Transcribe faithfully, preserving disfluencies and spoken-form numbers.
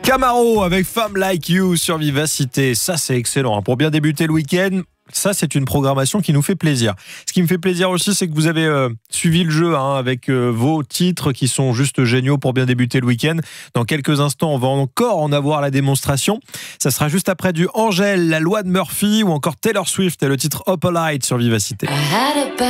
Camaro avec Femme Like You sur Vivacité. Ça, c'est excellent. Pour bien débuter le week-end, ça, c'est une programmation qui nous fait plaisir. Ce qui me fait plaisir aussi, c'est que vous avez euh, suivi le jeu hein, avec euh, vos titres qui sont juste géniaux pour bien débuter le week-end. Dans quelques instants, on va encore en avoir la démonstration. Ça sera juste après du Angèle, La Loi de Murphy ou encore Taylor Swift et le titre Opalite sur Vivacité.